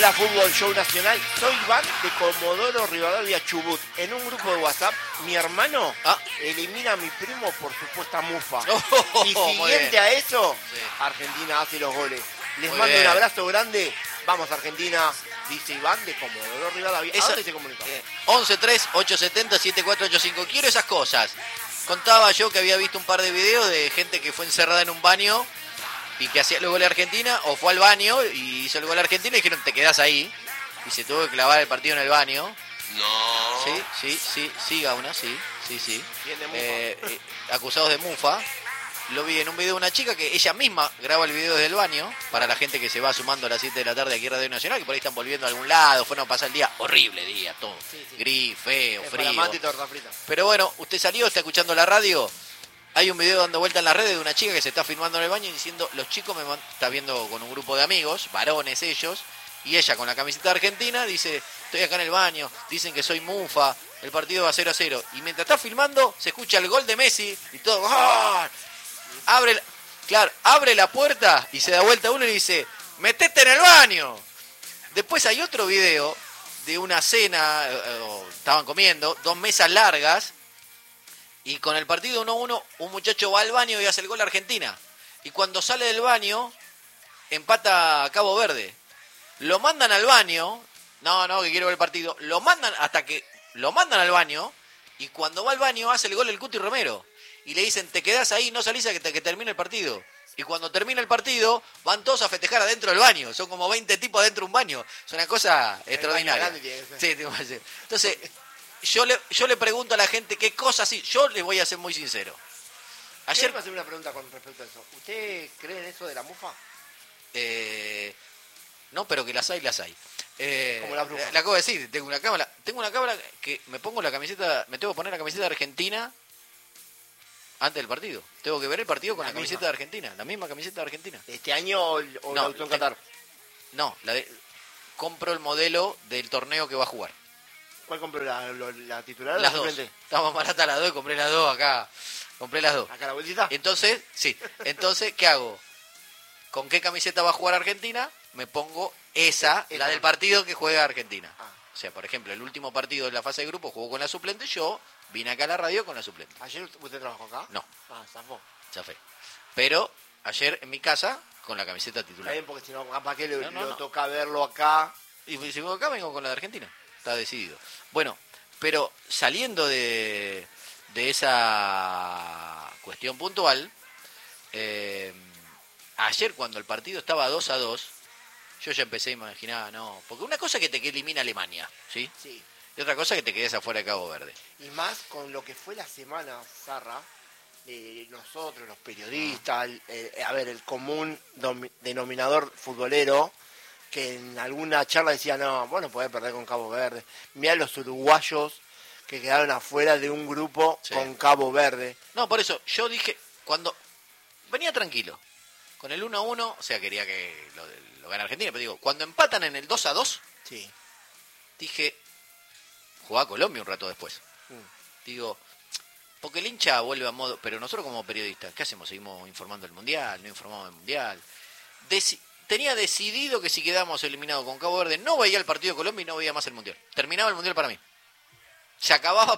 Hola Fútbol Show Nacional, soy Iván de Comodoro Rivadavia, Chubut. En un grupo de WhatsApp, mi hermano elimina a mi primo por supuesta mufa. Y siguiente a eso, Argentina hace los goles. Les mando un abrazo grande. Vamos Argentina, dice Iván de Comodoro Rivadavia. ¿A dónde se comunica? 11-3-870-7485. Quiero esas cosas. Contaba yo que había visto un par de videos de gente que fue encerrada en un baño y que hacía los goles de Argentina, o fue al baño y hizo el gol de Argentina y dijeron, te quedás ahí. Y se tuvo que clavar el partido en el baño. No. Sí, Gauna, sí. Acusados de mufa. Lo vi en un video de una chica que ella misma graba el video desde el baño, para la gente que se va sumando a las 7 de la tarde aquí en Radio Nacional, que por ahí están volviendo a algún lado, fueron a pasar el día, horrible día, todo. Sí. Gris, feo, frío. Y torta frita. Pero bueno, usted salió, está escuchando la radio. Hay un video dando vuelta en las redes de una chica que se está filmando en el baño y diciendo, los chicos está viendo con un grupo de amigos, varones ellos, y ella con la camiseta argentina dice, estoy acá en el baño, dicen que soy mufa, el partido va 0-0. Y mientras está filmando, se escucha el gol de Messi y todo. ¡Oh! Abre la puerta y se da vuelta uno y dice, metete en el baño. Después hay otro video de una cena, estaban comiendo, 2 mesas largas, y con el partido 1-1, un muchacho va al baño y hace el gol a Argentina. Y cuando sale del baño, empata a Cabo Verde. Lo mandan al baño, no, que quiero ver el partido, lo mandan al baño, y cuando va al baño hace el gol el Cuti Romero. Y le dicen, te quedás ahí, no salís a que termine el partido. Y cuando termina el partido, van todos a festejar adentro del baño. Son como 20 tipos adentro de un baño. Es una cosa extraordinaria. Sí, entonces, yo le pregunto a la gente qué cosas sí. Yo les voy a ser muy sincero. Ayer me hacer una pregunta con respecto a eso. ¿Usted cree en eso de la mufa? No, pero que las hay. Como la bruja. Le acabo de decir, tengo una cámara que me tengo que poner la camiseta de Argentina antes del partido. Tengo que ver el partido con la camiseta de Argentina, la misma camiseta de Argentina. ¿Este año o no, la en Qatar? No, compro el modelo del torneo que va a jugar. ¿Cuál compró? ¿La titular o las la dos. suplente? Estaba barata las dos y compré las dos acá. Compré las dos. ¿Acá la vueltita? Entonces, ¿qué hago? ¿Con qué camiseta va a jugar Argentina? Me pongo esa la del partido que juega Argentina. O sea, por ejemplo, el último partido de la fase de grupo jugó con la suplente, yo vine acá a la radio con la suplente. ¿Ayer usted trabajó acá? No. Zafó. Pero ayer en mi casa con la camiseta titular. Está bien, porque si no, ¿para qué lo toca verlo acá? Y si vengo acá, vengo con la de Argentina. Está decidido. Bueno, pero saliendo de esa cuestión puntual, ayer cuando el partido estaba 2-2, yo ya empecé a imaginar, porque una cosa es que te elimina Alemania, ¿sí? Sí. Y otra cosa es que te quedes afuera de Cabo Verde. Y más con lo que fue la semana, Zarra, nosotros, los periodistas, el común denominador futbolero, que en alguna charla decía, puede perder con Cabo Verde. Mirá los uruguayos que quedaron afuera de un grupo con Cabo Verde. No, por eso, yo dije, cuando venía tranquilo, con el 1-1, o sea, quería que lo gane Argentina, pero digo, cuando empatan en el 2-2, dije, jugá a Colombia un rato después. Digo, porque el hincha vuelve a modo, pero nosotros como periodistas, ¿qué hacemos? Seguimos informando del Mundial, no informamos del Mundial. Tenía decidido que si quedamos eliminados con Cabo Verde, no veía el partido de Colombia y no veía más el Mundial. Terminaba el Mundial para mí. Se acababa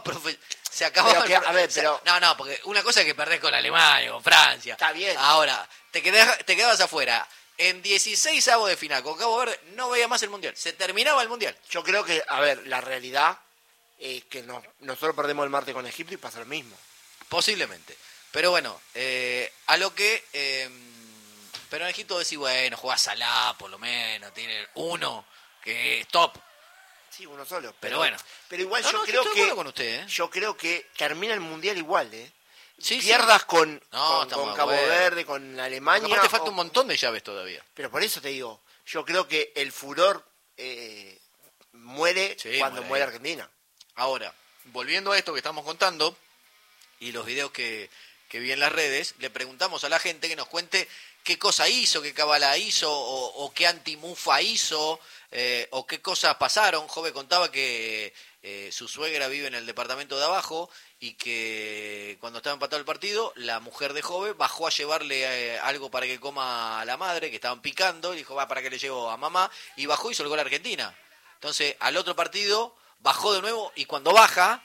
No, porque una cosa es que perdés con Alemania, con Francia. Está bien. Ahora, te quedabas afuera. En 16avos de final con Cabo Verde no veía más el Mundial. Se terminaba el Mundial. Yo creo que, la realidad es que nosotros perdemos el martes con Egipto y pasa lo mismo. Posiblemente. Pero bueno, a lo que... pero en Egipto decís, bueno, jugás Salah por lo menos, tiene uno que es top. Sí, uno solo. Pero bueno. Pero igual yo creo que... con usted, Yo creo que termina el Mundial igual, Sí, pierdas con Cabo bueno. Verde, con Alemania. Porque aparte falta un montón de llaves todavía. Pero por eso te digo, yo creo que el furor muere cuando muere Argentina. Ahora, volviendo a esto que estamos contando y los videos que vi en las redes, le preguntamos a la gente que nos cuente qué cosa hizo, qué cábala hizo, o qué antimufa hizo, o qué cosas pasaron. Jove contaba que su suegra vive en el departamento de abajo y que cuando estaba empatado el partido, la mujer de Jove bajó a llevarle algo para que coma a la madre, que estaban picando, y dijo, va, ¿para qué le llevo a mamá? Y bajó y hizo el gol a Argentina. Entonces, al otro partido, bajó de nuevo y cuando baja,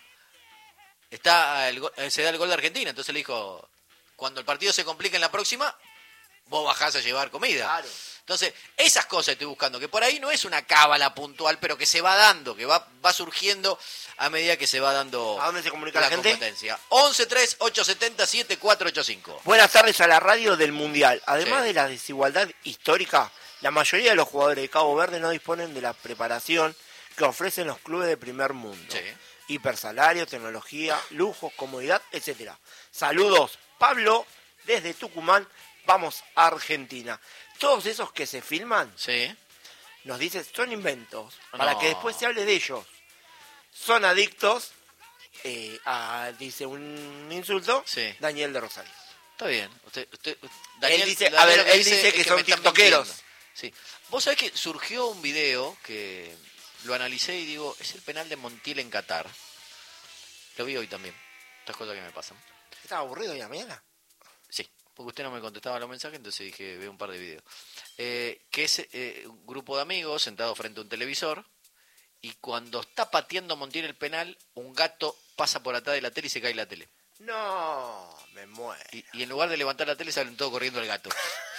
se da el gol de Argentina. Entonces le dijo, cuando el partido se complica en la próxima, vos bajás a llevar comida. Claro. Entonces, esas cosas estoy buscando, que por ahí no es una cábala puntual, pero que se va dando, que va surgiendo a medida que se va dando ¿A dónde se comunica la gente? Competencia. 11-3-870-7485. Buenas tardes a la radio del Mundial. Además Sí. de la desigualdad histórica, la mayoría de los jugadores de Cabo Verde no disponen de la preparación que ofrecen los clubes de primer mundo. Sí. Hipersalario, tecnología, lujos, comodidad, etcétera. Saludos, Pablo, desde Tucumán, vamos a Argentina. Todos esos que se filman, Sí. nos dicen, son inventos, para No. que después se hable de ellos. Son adictos, dice un insulto, Sí. Daniel de Rosario. Está bien. Él dice Daniel lo él dice es que son me están tiktokeros. mintiendo. Sí. Vos sabés que surgió un video que lo analicé y digo, es el penal de Montiel en Qatar. Lo vi hoy también. Estas cosas que me pasan. ¿Estaba aburrido hoy a la mañana? Sí, porque usted no me contestaba los mensajes, entonces dije, veo un par de videos. Que es un grupo de amigos sentados frente a un televisor y cuando está pateando Montiel el penal, un gato pasa por atrás de la tele y se cae la tele. No, me muero. Y en lugar de levantar la tele salen todos corriendo al gato.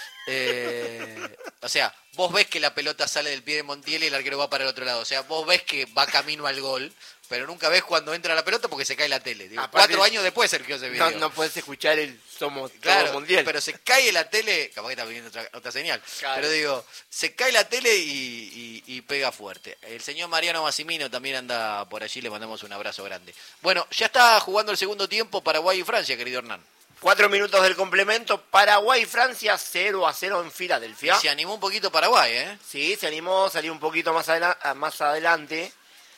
O sea, vos ves que la pelota sale del pie de Montiel y el arquero va para el otro lado. O sea, vos ves que va camino al gol, pero nunca ves cuando entra la pelota porque se cae la tele. Digo, Aparte, 4 años después surgió ese video. No puedes escuchar el Somos Claro, Mundial. pero se cae la tele, capaz que está viendo otra señal, Claro. pero digo, se cae la tele y pega fuerte. El señor Mariano Massimino también anda por allí, le mandamos un abrazo grande. Bueno, ya está jugando el segundo tiempo Paraguay y Francia, querido Hernán. 4 minutos del complemento. Paraguay y Francia 0-0 en Filadelfia. Y se animó un poquito Paraguay, ¿eh? Sí, se animó, salió un poquito más adelante.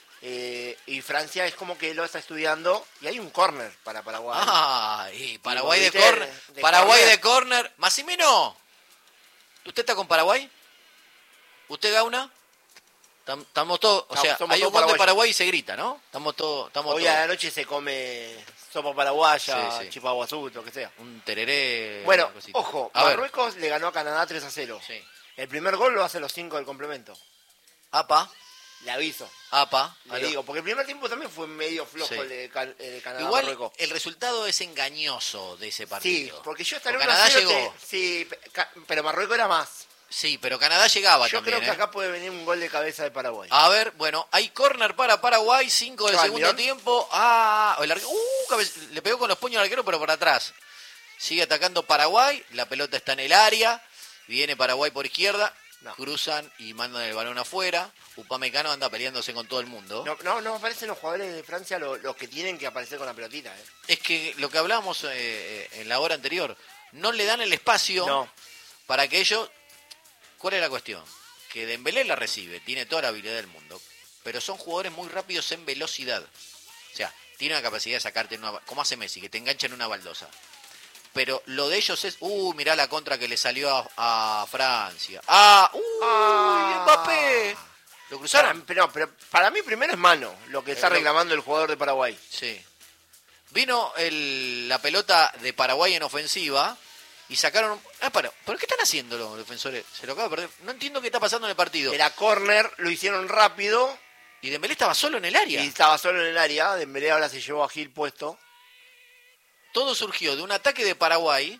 Y Francia es como que lo está estudiando. Y hay un córner para Paraguay. Ah, y Paraguay Y de vos córner. viste, Paraguay córner. de córner. Massimino, ¿usted está con Paraguay? ¿Usted, Gauna? Estamos todos, o sea, Somos hay un todos gol de paraguayos. Paraguay y se grita, ¿no? Estamos todos. Hoy a la noche se come sopa paraguaya, Sí, sí. chipaguazú, lo que sea. Un tereré. Bueno, una cosita. ojo, A ver. Marruecos le ganó a Canadá 3-0. Sí. El primer gol lo hace los 5 del complemento. Apa, Le aviso. apa. Le aló. digo, porque el primer tiempo también fue medio flojo Sí. el de Canadá Igual Marruecos. el resultado es engañoso de ese Sí, partido. porque yo estaré Porque en Canadá 1-0 llegó. sí, pero Marruecos era más. Sí, pero Canadá llegaba Yo también. creo que acá puede venir un gol de cabeza de Paraguay. A ver, bueno, hay córner para Paraguay, 5 del ¿Se va segundo Almirón? tiempo. Le pegó con los puños al arquero, pero por atrás. Sigue atacando Paraguay, la pelota está en el área, viene Paraguay por izquierda, No. cruzan y mandan el balón afuera. Upamecano anda peleándose con todo el mundo. No aparecen los jugadores de Francia los que tienen que aparecer con la pelotita. Es que lo que hablábamos en la hora anterior, no le dan el espacio No, para que ellos... ¿Cuál es la cuestión? Que Dembélé la recibe, tiene toda la habilidad del mundo, pero son jugadores muy rápidos en velocidad. O sea, tiene la capacidad de sacarte en una... como hace Messi, que te engancha en una baldosa. Pero lo de ellos es... mirá la contra que le salió a Francia. Mbappé. ¿Lo cruzaron? pero para mí primero es mano lo que está Pero- reclamando el jugador de Paraguay. Sí. Vino la pelota de Paraguay en ofensiva y sacaron... ¿pero qué están haciendo los defensores? Se lo acaba de perder. No entiendo qué está pasando en el partido. Era córner, lo hicieron rápido Y Dembélé estaba solo en el área. y estaba solo en el área. Dembélé ahora se llevó a Gil puesto. Todo surgió de un ataque de Paraguay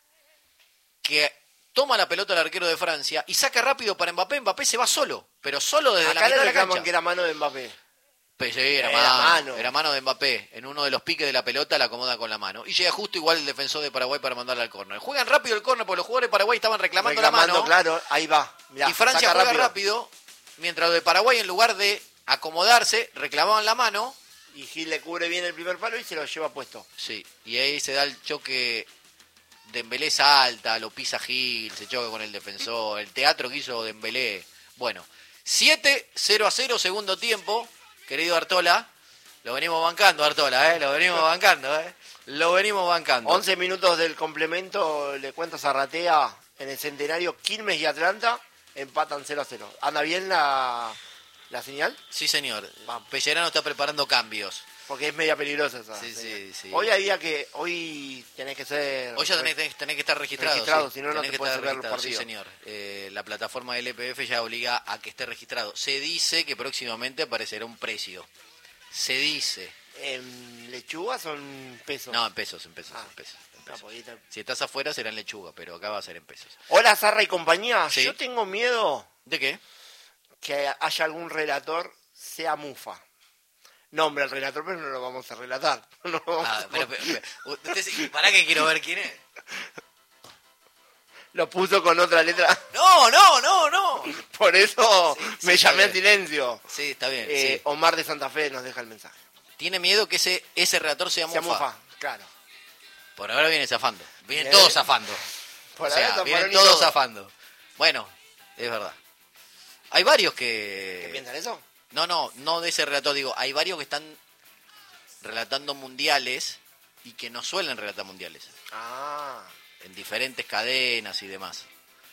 que toma la pelota el arquero de Francia y saca rápido para Mbappé. Mbappé se va solo, pero solo desde la Acá mitad le de la reclaman cancha. que era mano de Mbappé. Sí, era Era mano. mano. Era mano de Mbappé. En uno de los piques de la pelota la acomoda con la mano. Y llega justo igual el defensor de Paraguay para mandarla al córner. Juegan rápido el córner porque los jugadores de Paraguay estaban reclamando la mano. Claro, ahí va. Mirá, Y Francia saca juega rápido, mientras los de Paraguay en lugar de acomodarse reclamaban la mano. Y Gil le cubre bien el primer palo y se lo lleva puesto. Sí, y ahí se da el choque. Dembélé salta, lo pisa Gil, se choca con el defensor, el teatro que hizo Dembélé. Bueno, 7-0-0 segundo tiempo, querido Artola. Lo venimos bancando, Artola, lo venimos bancando, Lo venimos bancando. 11 minutos del complemento, le cuento a Zarratea, en el Centenario, Quilmes y Atlanta empatan 0-0. Anda bien ¿La señal? Sí, señor. Vamos. Pellerano está preparando cambios. Porque es media peligrosa esa. Sí. Hoy tenés que ser... Hoy ya tenés que estar registrado. Registrado, sí. si no, no Tenés te que puedes estar ver los registrado, sí, partidos. señor. La plataforma del LPF ya obliga a que esté registrado. Se dice que próximamente aparecerá un precio. Se dice. ¿En lechuga son pesos? No, en pesos. Si estás afuera será en lechuga, pero acá va a ser en pesos. Hola, Zarra y compañía. Sí. Yo tengo miedo ¿De qué? que haya algún relator sea Mufa. Nombre al relator, pero no lo vamos a relatar. No lo vamos a... ¿Para qué quiero ver quién es? Lo puso con otra letra. No. Por eso Sí, me llamé está al silencio. Sí, está bien. Sí. Omar de Santa Fe nos deja el mensaje. Tiene miedo que ese relator sea Sea Mufa. Mufa, claro. Por ahora viene zafando. Vienen Bien. todos zafando. Por O sea, ahora vienen zafaron y todos todo. zafando. Bueno, es verdad. Hay varios ¿Qué que... piensan eso? No de ese relator, digo, hay varios que están relatando mundiales y que no suelen relatar mundiales. Ah, En diferentes cadenas y demás.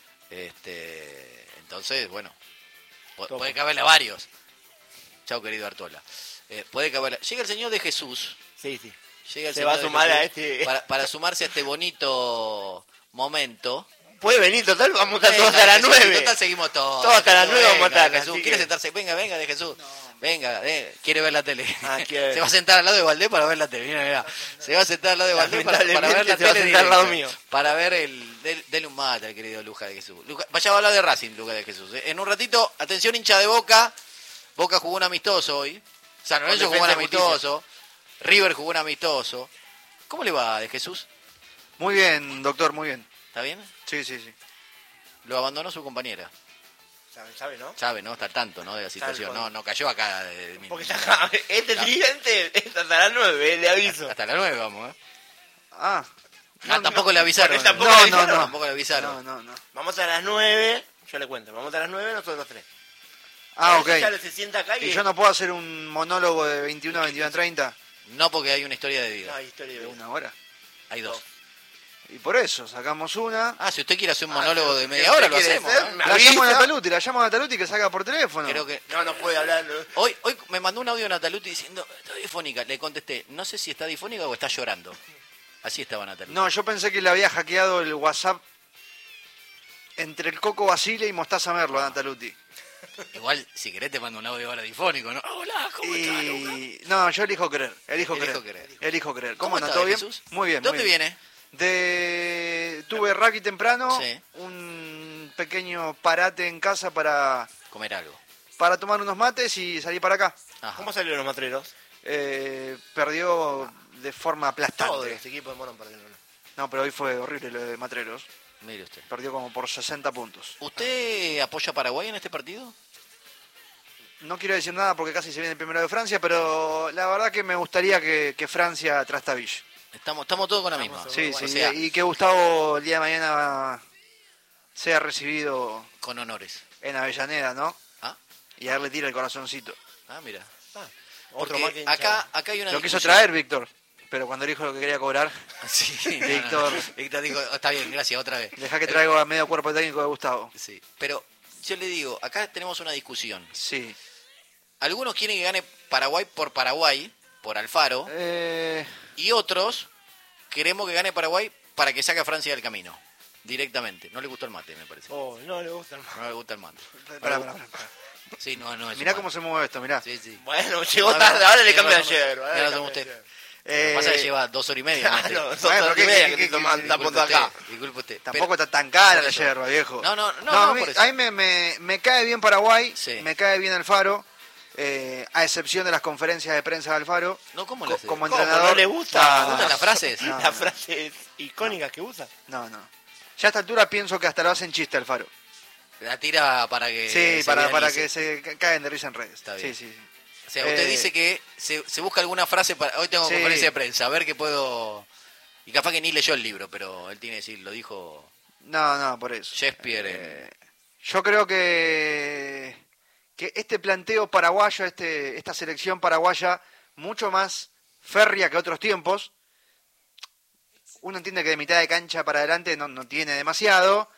Entonces, bueno, puede caberle a varios. Chao, querido Artola. Puede caberle. Llega el Señor de Jesús. sí. Llega el Se Señor va a de sumar Jesús a este... para sumarse a este bonito momento. Puede venir, total, vamos a estar todos Venga, hasta las Jesús, 9. Total, seguimos todos. Todos hasta las 9 vamos a Venga, estar, Jesús, así ¿quiere que- sentarse? Venga, de Jesús. Venga, quiere ver la tele. Quiere. Se va a sentar al lado de Valdés para ver la tele. Mira. Se va a sentar al lado de Valdés para ver la Lamentablemente se va a tele sentar al lado directa. mío. Para ver dele un mate al querido Luja de Jesús. Vaya a hablar de Racing, Luja de Jesús. En un ratito, atención, hincha de Boca. Boca jugó un amistoso hoy. San Lorenzo jugó un Defensa y Justicia. amistoso. River jugó un amistoso. ¿Cómo le va de Jesús? Muy bien, doctor, muy bien. ¿Está bien? Sí. Lo abandonó su compañera. ¿Sabe, no? Sabe, ¿no? Está al tanto, ¿no? De la situación. No cayó acá. Porque ya acá, este tridente es hasta las 9, le aviso. Hasta las 9 vamos, ¿eh? Ah, Tampoco le avisaron. porque tampoco No, le no, avisaron. no. Tampoco le avisaron. no. Vamos a las 9, yo le cuento, vamos a las 9 nosotros tres. Ah, ok. Ya se sienta acá y... ¿Y yo no puedo hacer un monólogo de 21 a 21:30? No, porque hay una historia de No, vida. hay historia de De vida. una hora. Hay dos. Y por eso, sacamos una. Ah, si usted quiere hacer un monólogo de ¿qué media hora, lo quiere hacemos. hacer? ¿eh? Me La llamo a avisa. Nataluti que salga por teléfono. Creo que... No puede hablar. No. Hoy me mandó un audio Nataluti diciendo, está difónica. Le contesté, no sé si está difónica o está llorando. Así estaba Nataluti. No, yo pensé que le había hackeado el WhatsApp entre el Coco Basile y Mostaza Merlo a Nataluti. Igual, si querés te mando un audio ahora difónico, ¿no? Hola, ¿cómo estás, Luca? No, yo elijo creer. Elijo creer. ¿Cómo está, no? ¿Todo bien? Jesús? Muy bien. ¿Dónde muy bien. viene? Tuve rugby temprano, Sí. un pequeño parate en casa para Comer algo. tomar unos mates y salí para acá. Ajá. ¿Cómo salieron los matreros? Perdió de forma Todos aplastante. los equipos de Morón perdieron. No, pero hoy fue horrible lo de Matreros. Mire usted. Perdió como por 60 puntos. ¿Usted apoya a Paraguay en este partido? No quiero decir nada porque casi se viene el primero de Francia, pero la verdad que me gustaría que Francia trastabille. Estamos todos con la misma. Sí, O sí, sea, y que Gustavo el día de mañana sea recibido con honores. en Avellaneda, ¿no? ¿Ah? Y a darle tira el corazoncito. Mira. Otro Porque más que hinchado. acá hay una Lo quiso discusión. traer Víctor, pero cuando dijo lo que quería cobrar, Sí, Víctor. Víctor dijo, está bien, gracias, otra vez. deja que traigo a medio cuerpo técnico de Gustavo. Sí, pero yo le digo, acá tenemos una discusión. Sí. Algunos quieren que gane Paraguay, por Alfaro, y otros queremos que gane Paraguay para que saque a Francia del camino, directamente. No le gustó el mate, me parece. Oh, no le gusta el No le gusta el mate. Pará. Sí, no es Mirá un cómo mate. se mueve esto, mirá. Sí, sí. Bueno, llegó No, tarde, ahora le tiene cambia razón. ayer. Tiene razón usted. Lo que pasa es que lleva 2 horas y media. mate. Claro, son Bueno, dos ¿qué- y media qué- que qué- te toman qué- la Disculpe punta acá. usted, disculpe usted. Tampoco Pero- está tan cara por la eso. yerba, viejo. No, a mí, por eso. a mí me cae bien Paraguay, Sí. me cae bien Alfaro, a excepción de las conferencias de prensa de Alfaro. No, ¿cómo le hace? Como ¿Cómo? entrenador. ¿No le gusta? No, ¿Le gustan las frases? No, Las frases icónicas que usa. no. Ya a esta altura pienso que hasta lo hacen chiste Alfaro. La tira para que Sí, se para viralice. que se caigan de risa en redes. Está bien. Sí. O sea, usted dice que se busca alguna frase para... Hoy tengo Sí. conferencia de prensa, a ver qué puedo... Y capaz que ni leyó el libro, pero él tiene que decir, lo dijo No, por eso. Shakespeare en... Yo creo que este planteo paraguayo, esta selección paraguaya, mucho más férrea que otros tiempos, uno entiende que de mitad de cancha para adelante no tiene demasiado,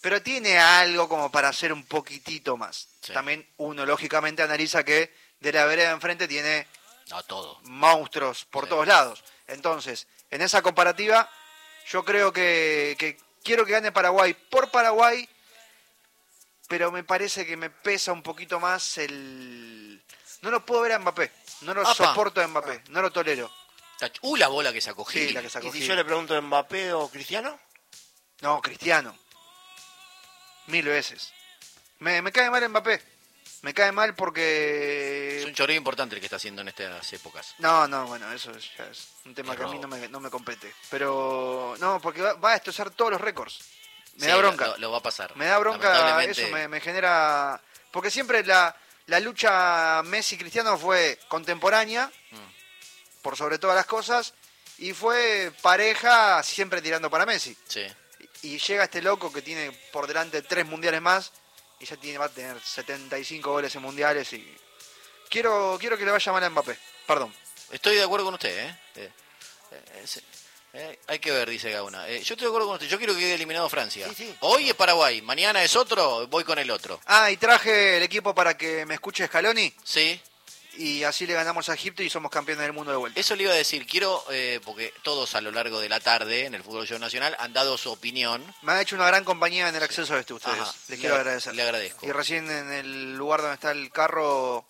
pero tiene algo como para hacer un poquitito más. Sí. También uno lógicamente analiza que de la vereda de enfrente tiene todo. monstruos por todos lados. Entonces, en esa comparativa, yo creo que quiero que gane Paraguay por Paraguay, pero me parece que me pesa un poquito más el... No lo puedo ver a Mbappé, no lo soporto a Mbappé, no lo tolero. La bola que sacó Gil. Sí, la que sacó ¿Y si Gil. yo le pregunto Mbappé o Cristiano? No, Cristiano. 1000 veces. Me cae mal Mbappé. Me cae mal porque... Es un choreo importante el que está haciendo en estas épocas. No, bueno, eso ya es un tema que a mí no me compete. Pero, no, porque va a destrozar todos los récords. Me da bronca. Lo va a pasar. Me da bronca, eso me genera... Porque siempre la lucha Messi-Cristiano fue contemporánea, por sobre todas las cosas, y fue pareja siempre tirando para Messi. Sí. Y llega este loco que tiene por delante 3 mundiales más, y ya va a tener 75 goles en mundiales, y quiero que le vaya mal a Mbappé. Perdón. Estoy de acuerdo con usted, hay que ver, dice Gauna. Yo estoy de acuerdo con usted. Yo quiero que quede eliminado Francia. Sí. Hoy es Paraguay, mañana es otro, voy con el otro. Y traje el equipo para que me escuche Scaloni. Sí. Y así le ganamos a Egipto y somos campeones del mundo de vuelta. Eso le iba a decir. Quiero, porque todos a lo largo de la tarde en el Fútbol Show Nacional han dado su opinión. Me han hecho una gran compañía en el acceso a ustedes. Ajá. Les quiero agradecer. Le agradezco. Y recién en el lugar donde está el carro...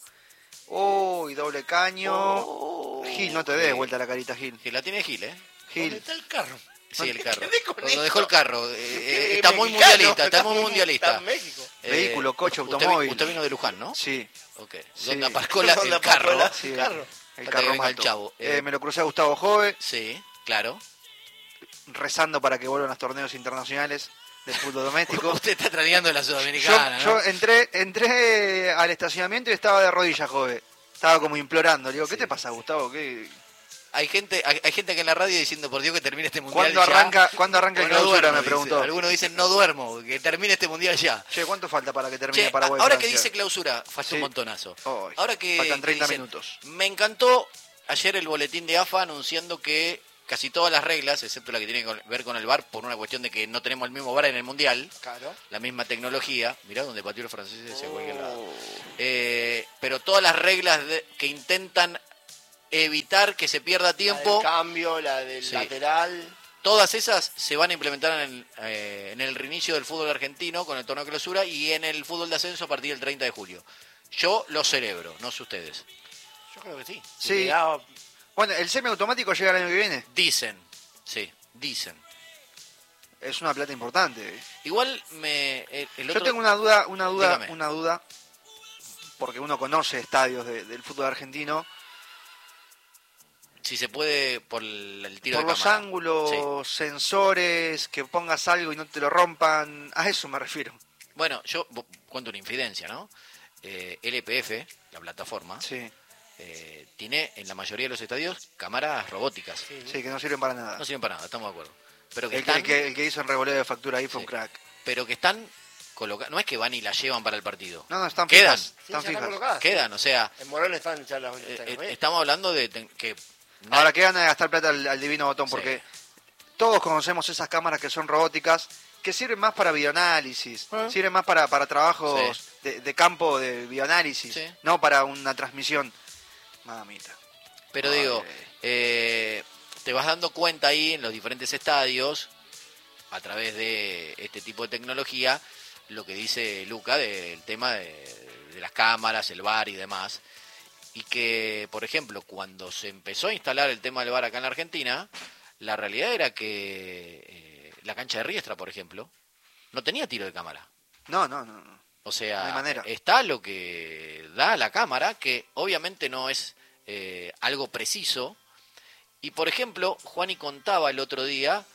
y doble caño. Gil, no te des vuelta la carita, Gil. Que la tiene Gil, Gil. ¿Dónde está el carro? Sí, el carro. Lo Dejó el carro. Está muy mundialista. Está muy mundialista. Está en México. Vehículo, coche, usted automóvil. Usted vino de Luján, ¿no? Sí. Ok. Sí. ¿Dónde aparcó el carro? Sí, el carro. el Falta que carro venga el mato. chavo. Me lo crucé a Gustavo Jove, Sí, claro. rezando para que vuelvan los torneos internacionales de fútbol doméstico. Usted está tradeando la Sudamericana, Yo ¿no? entré al estacionamiento y estaba de rodillas, Jove. Estaba como implorando. Le digo, ¿qué te pasa, Gustavo? Hay gente que en la radio diciendo, por Dios, que termine este mundial ¿Cuándo arranca el No clausura? duermo, Me preguntó. dice. Algunos dicen, no duermo, que termine este mundial ya. Che, ¿cuánto falta para que termine Che, Paraguay? ahora que Francia? dice clausura, falta Sí. un montonazo. Ay, Ahora que faltan 30 dicen, minutos. Me encantó ayer el boletín de AFA anunciando que casi todas las reglas, excepto la que tiene que ver con el VAR, por una cuestión de que no tenemos el mismo VAR en el mundial, Claro. la misma tecnología, mirá donde pateó los franceses hacia cualquier lado. Pero todas las reglas que intentan evitar que se pierda tiempo, La del cambio, la del Sí. lateral. todas esas se van a implementar en el reinicio del fútbol argentino con el torneo de clausura y en el fútbol de ascenso a partir del 30 de julio. Yo lo celebro, no sé ustedes. Yo creo que sí. Sí. Bueno, el semiautomático llega el año que viene. Dicen, dicen. Es una plata importante. Igual el otro... Yo tengo una Dígame. duda, porque uno conoce estadios del fútbol argentino. Si se puede por el tiro Por de los cámara. ángulos, sensores, que pongas algo y no te lo rompan. A eso me refiero. Bueno, yo cuento una infidencia, ¿no? LPF, la plataforma, Sí, tiene en la mayoría de los estadios cámaras robóticas. sí, que no sirven para nada. No sirven para nada, estamos de acuerdo. Pero que El están, que hizo en revoleo de factura ahí fue un crack. pero que están colocadas. No es que van y la llevan para el partido. No, están Quedan. fijas. Sí, Están ya están fijas. colocadas. Quedan, o sea, En Morón están ya las estamos hablando de que... Ahora, qué gana de gastar plata al divino botón, Sí. porque todos conocemos esas cámaras que son robóticas, que sirven más para videoanálisis, sirven más para trabajos de campo de videoanálisis, Sí. no para una transmisión. Mamita. Pero Ay. digo, te vas dando cuenta ahí en los diferentes estadios, a través de este tipo de tecnología, lo que dice Luca del tema de las cámaras, el VAR y demás. Y que, por ejemplo, cuando se empezó a instalar el tema del VAR acá en la Argentina, la realidad era que la cancha de Riestra, por ejemplo, no tenía tiro de cámara. No. O sea, No hay manera. está lo que da la cámara, que obviamente no es algo preciso. Y por ejemplo, Juani contaba el otro día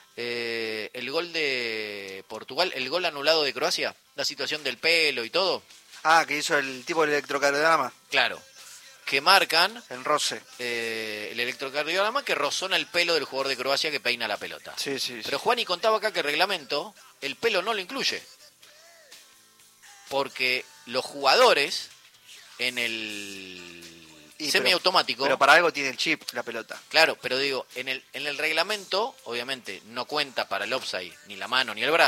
el gol de Portugal, el gol anulado de Croacia, la situación del pelo y todo. Que hizo el tipo del electrocardiograma, Claro, que marcan el roce. el electrocardiograma que rozona el pelo del jugador de Croacia que peina la pelota. Sí, sí. Pero Juani contaba acá que el reglamento, el pelo no lo incluye. Porque los jugadores en el semiautomático... Pero para algo tiene el chip la pelota. Claro, pero digo, en el reglamento, obviamente, no cuenta para el offside ni la mano ni el brazo,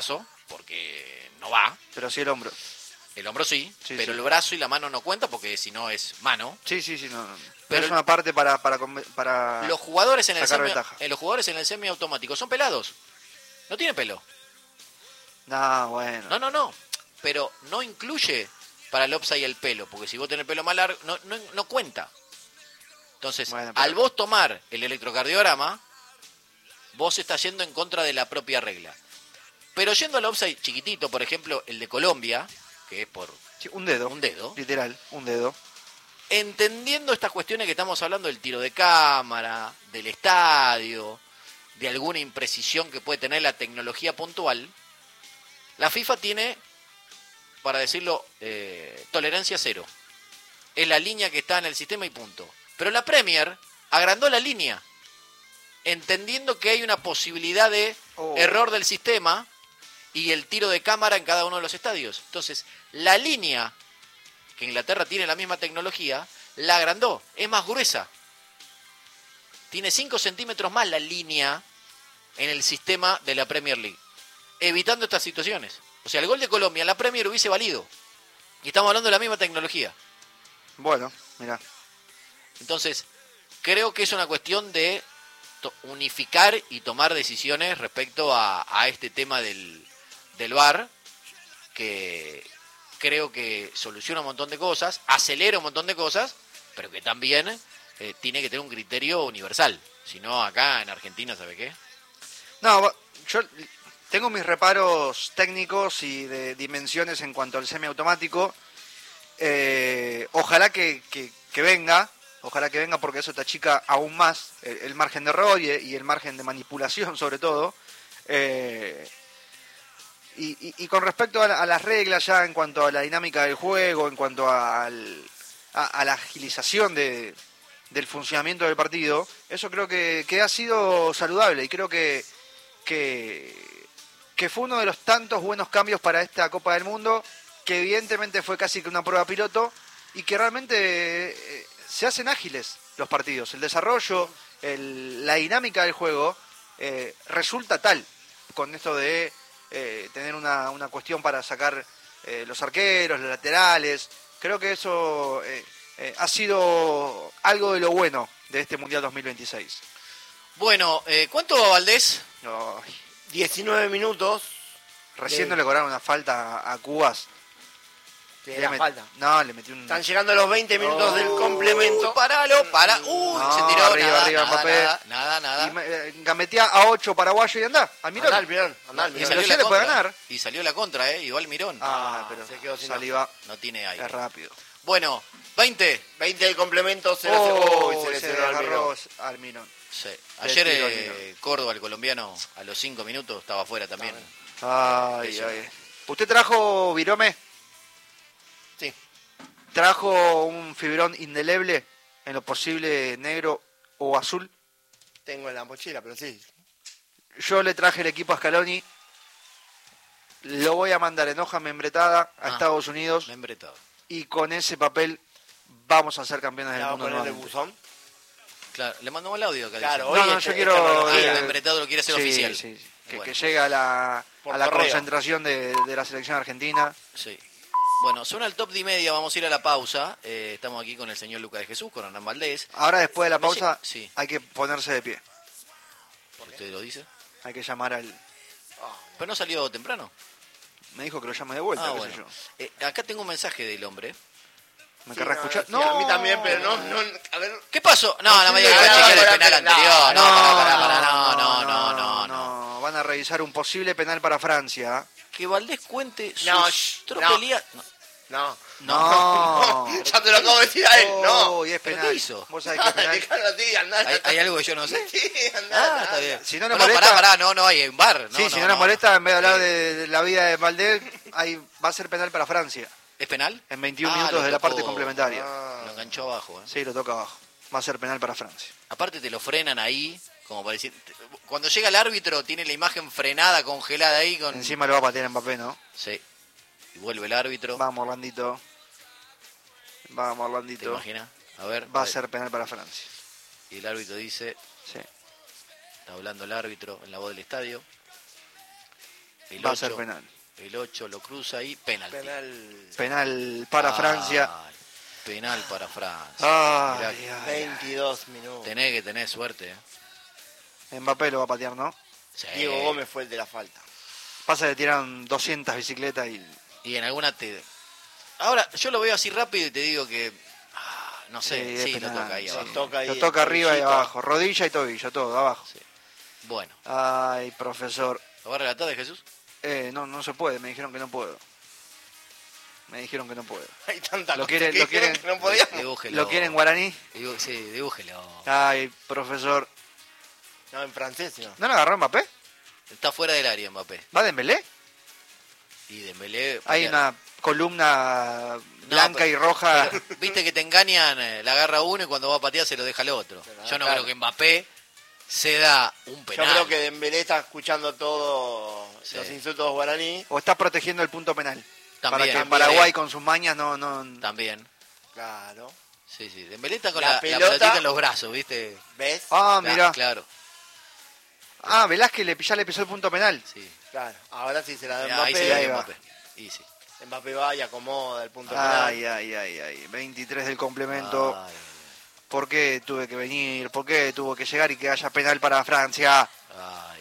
porque no va. Pero sí el hombro. El hombro sí, Sí, pero sí. el brazo y la mano no cuenta porque si no es mano. Sí, no. Pero Pero es una parte para los jugadores en el sacar semi, ventaja. los jugadores en el semiautomático son pelados. No tienen pelo. No, bueno. No. Pero no incluye para el offside el pelo, porque si vos tenés el pelo más largo, no cuenta. Entonces, Bueno, pero- al vos tomar el electrocardiograma, vos estás yendo en contra de la propia regla. Pero yendo al offside chiquitito, por ejemplo, el de Colombia, que es por Sí, un dedo. un dedo, Literal, un dedo. entendiendo estas cuestiones que estamos hablando del tiro de cámara, del estadio, de alguna imprecisión que puede tener la tecnología puntual, la FIFA tiene, para decirlo, tolerancia cero. Es la línea que está en el sistema y punto. Pero la Premier agrandó la línea, entendiendo que hay una posibilidad de error del sistema y el tiro de cámara en cada uno de los estadios. Entonces, la línea, que Inglaterra tiene la misma tecnología, la agrandó, es más gruesa. Tiene 5 centímetros más la línea en el sistema de la Premier League, evitando estas situaciones. O sea, el gol de Colombia en la Premier hubiese valido. Y estamos hablando de la misma tecnología. Bueno, mirá. Entonces, creo que es una cuestión de unificar y tomar decisiones respecto a este tema del VAR, que creo que soluciona un montón de cosas, acelera un montón de cosas, pero que también tiene que tener un criterio universal. Si no, acá en Argentina, ¿sabe qué? No, yo tengo mis reparos técnicos y de dimensiones en cuanto al semiautomático. Ojalá que venga. Ojalá que venga porque eso te achica aún más el margen de error y el margen de manipulación sobre todo. Y con respecto a las reglas ya en cuanto a la dinámica del juego, en cuanto a la agilización del funcionamiento del partido, eso creo que ha sido saludable y creo que fue uno de los tantos buenos cambios para esta Copa del Mundo, que evidentemente fue casi que una prueba piloto y que realmente se hacen ágiles los partidos. El desarrollo, la dinámica del juego resulta tal con esto de tener una cuestión para sacar los arqueros, los laterales. Creo que eso ha sido algo de lo bueno de este Mundial 2026. Bueno, ¿cuánto va Valdés? Ay, 19 minutos. recién no le cobraron una falta a Cubas. Le da falta. No, le metí un... Están llegando los 20 minutos del complemento. Paralo. No, Se tiró. arriba, Mbappé. Nada. Y gambetea a 8 paraguayos y anda, al Mirón. Andá al Mirón, andá al Y Mirón. salió- salió ya la le puede contra. ganar. Y salió la contra, igual Mirón. Pero se quedó sin saliva, No tiene aire. es rápido. Bueno, 20. 20 del complemento, 0-0. Se Se lesionó al desgarró Mirón. al Mirón. Sí. Le Ayer tiró el Mirón. Córdoba, el colombiano, a los 5 minutos estaba afuera también. Ay. ¿Usted trajo virome? Sí. ¿Trajo un fibrón indeleble en lo posible negro o azul? Tengo en la mochila, pero sí. Yo le traje el equipo a Scaloni. Lo voy a mandar en hoja membretada a Estados Unidos. Membretado. Y con ese papel vamos a ser campeones ¿Le del va a mundo poner el nuevamente. buzón? Claro, le mandamos el audio acá. Claro, dice. hoy No, es- yo es quiero... tecnología. el membretado lo quiere hacer oficial. Sí. Que Bueno. llegue a la Por correo. correo. Concentración de la selección argentina. Sí. Bueno, suena el top de media, vamos a ir a la pausa. Estamos aquí con el señor Lucas de Jesús, con Hernán Valdés. Ahora después de la pausa Sí. hay que ponerse de pie. ¿Usted lo dice? Hay que llamar al... Pero no salió temprano. Me dijo que lo llame de vuelta, qué sé Bueno. yo. Acá tengo un mensaje del hombre. ¿Me Sí, querrá no, escuchar? sí, a mí también, pero no, a ver. ¿Qué pasó? No me digas que no, chequear el no, penal no, anterior. No. No. Van a revisar un posible penal para Francia. Que Valdés cuente sus No, tropelías. No. No. Ya te lo acabo de decir a él, no. Y es ¿Pero penal. qué hizo? Vos sabés que es penal. Dejalo así, andá. ¿Hay algo que yo no sé? Sí, andá. Está bien. Si no le No, molesta- pará, no hay un bar. Sí, si no les molesta, en vez de hablar de la vida de Valdés, va a ser penal para Francia. ¿Es penal? En 21 Ah, minutos lo de la tocó. parte complementaria. Lo enganchó abajo. Sí, lo toca abajo. Va a ser penal para Francia. Aparte te lo frenan ahí, como para decir... Cuando llega el árbitro tiene la imagen frenada, congelada ahí con... Encima lo va a patear Mbappé, ¿no? Sí. Y vuelve el árbitro. Vamos, Orlandito. Vamos, ¿Te Orlandito. imaginas? A ver. Va a ser penal para Francia. Y el árbitro dice... Sí. Está hablando el árbitro en la voz del estadio. El Va a 8 ser penal. El 8 lo cruza ahí, penalti. Penal para Francia. Penal para Francia. Ay, 22 minutos. Tenés que tener suerte. Mbappé lo va a patear, ¿no? Sí. Diego Gómez fue el de la falta. Pasa que tiraron 200 bicicletas y en alguna Ahora, yo lo veo así rápido y te digo que... no sé, sí, lo toca ahí abajo. Lo toca arriba y abajo. Rodilla y tobillo, todo, abajo. Sí. Bueno. Ay, profesor. ¿Lo va a relatar de Jesús? No se puede, me dijeron que no puedo. Hay tanta ¿Lo cosa quieren, que lo quieren, que no podíamos. Dibújelo. ¿Lo quieren en guaraní? Sí, dibújelo. Ay, profesor. No, en francés, no. ¿No lo agarró Mbappé? Está fuera del área Mbappé. ¿Va Dembélé? Y Dembélé... Hay una columna blanca y roja. Pero, viste que te engañan, la agarra uno y cuando va a patear se lo deja al otro. Yo no creo que Mbappé se da un penal. Yo creo que Dembélé está escuchando todos los insultos guaraní. O está protegiendo el punto penal. También, para que Paraguay con sus mañas no... También. Claro. Sí. Dembélé está con La la pelota pelotita en los brazos, ¿viste? ¿Ves? Mirá. Claro. Velázquez ya le pisó el punto penal. Sí. Claro. Ahora sí se la da Ahí Mbappé. se la ahí da va. Mbappé. Y sí. Mbappé va y acomoda el punto penal. Ay. 23 del complemento. Ay. ¿Por qué tuve que venir? ¿Por qué tuvo que llegar y que haya penal para Francia? Ay.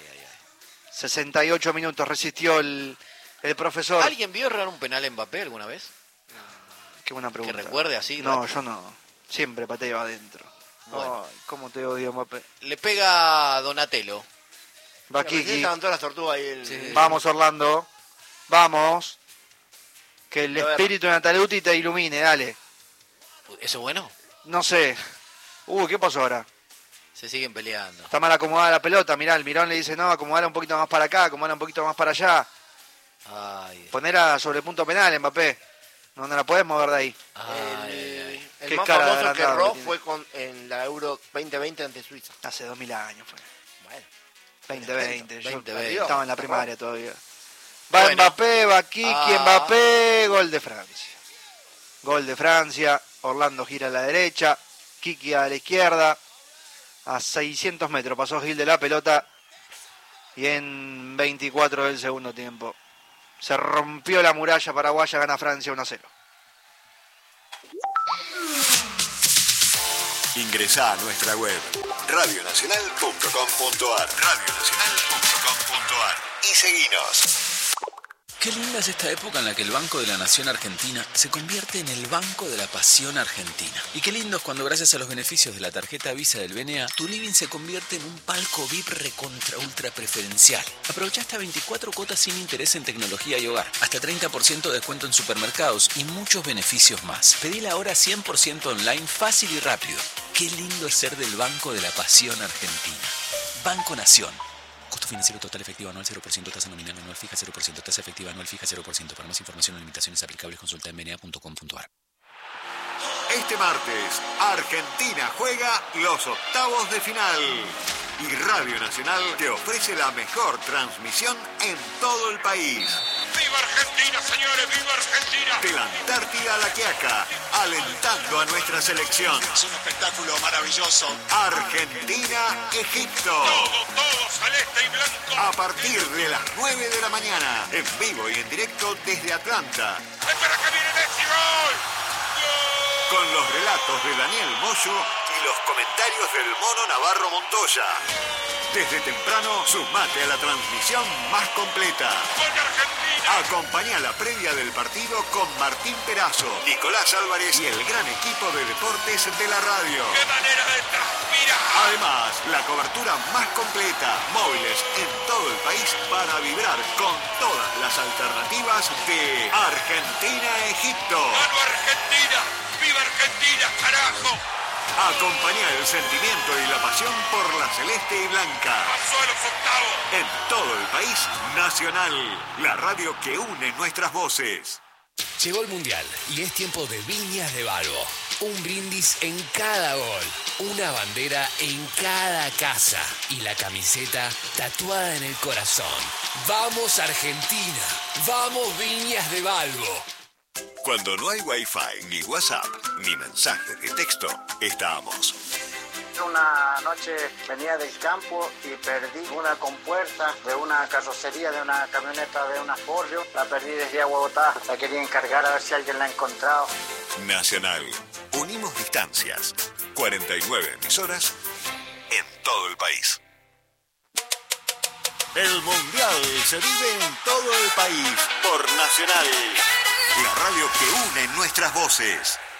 68 minutos resistió el profesor. ¿Alguien vio errar un penal en Mbappé alguna vez? Qué buena pregunta. Que recuerde así. No, rápido. yo no. Siempre pateo adentro. Bueno. Ay, cómo te odio, Mbappé. Le pega a Donatello. Va Recién Kiki. estaban todas las tortugas ahí. Sí. Vamos, Orlando. Vamos. Que el A ver. espíritu de Nataluti te ilumine, dale. ¿Eso es bueno? No sé. ¿Qué pasó ahora? Se siguen peleando. Está mal acomodada la pelota, mirá, el Mirón le dice, no, acomodala un poquito más para acá, acomodala un poquito más para allá. Ay. Ponerla sobre el punto penal, Mbappé. No la podés mover de ahí. El Qué más cara de famoso que agrandado erró que fue en la Euro 2020 ante Suiza. Hace 2000 años fue. Bueno. 2020. Yo 2020. estaba en la primaria todavía. Va Bueno. Mbappé, va Kiki, Mbappé, gol de Francia. Gol de Francia, Orlando gira a la derecha, Kiki a la izquierda. A 600 metros pasó Gil de la pelota y en 24 del segundo tiempo se rompió la muralla paraguaya, gana Francia 1-0. Ingresá a nuestra web radionacional.com.ar y seguinos. Qué linda es esta época en la que el Banco de la Nación Argentina se convierte en el Banco de la Pasión Argentina. Y qué lindo es cuando gracias a los beneficios de la tarjeta Visa del BNA, tu living se convierte en un palco VIP recontra ultra preferencial. Aprovecha hasta 24 cuotas sin interés en tecnología y hogar, hasta 30% de descuento en supermercados y muchos beneficios más. Pedila ahora 100% online, fácil y rápido. Qué lindo es ser del Banco de la Pasión Argentina. Banco Nación. Costo financiero total efectivo anual 0%, tasa nominal anual fija 0%, tasa efectiva anual fija 0%. Para más información o limitaciones aplicables consulta en bna.com.ar. Este martes, Argentina juega los octavos de final. Y Radio Nacional te ofrece la mejor transmisión en todo el país. ¡Viva Argentina, señores! ¡Viva Argentina! De la Antártida a la Quiaca, alentando a nuestra selección. Es un espectáculo maravilloso. Argentina-Egipto. Todo celeste y blanco. A partir de las 9 de la mañana, en vivo y en directo desde Atlanta. ¡Espera que viene Messi! ¡Gol! Con los relatos de Daniel Moyo y los comentarios del Mono Navarro Montoya. Desde temprano, sumate a la transmisión más completa. ¡Gol de Argentina! Acompaña la previa del partido con Martín Perazo, Nicolás Álvarez y el gran equipo de deportes de la radio. ¡Qué manera de transpirar! Además, la cobertura más completa, móviles en todo el país para vibrar con todas las alternativas de Argentina-Egipto. ¡Ganó Argentina! ¡Viva Argentina, carajo! Acompaña el sentimiento y la pasión por la celeste y blanca. ¡Pasó a los octavos! En todo el país, Nacional, la radio que une nuestras voces. Llegó el Mundial y es tiempo de Viñas de Balbo. Un brindis en cada gol, una bandera en cada casa y la camiseta tatuada en el corazón. ¡Vamos Argentina! ¡Vamos Viñas de Balbo! Cuando no hay Wi-Fi, ni WhatsApp, ni mensajes de texto, estamos. Una noche venía del campo y perdí una compuerta de una carrocería de una camioneta de una Forrio. La perdí desde Bogotá. La quería encargar a ver si alguien la ha encontrado. Nacional. Unimos distancias. 49 emisoras en todo el país. El Mundial se vive en todo el país por Nacional. La radio que une nuestras voces.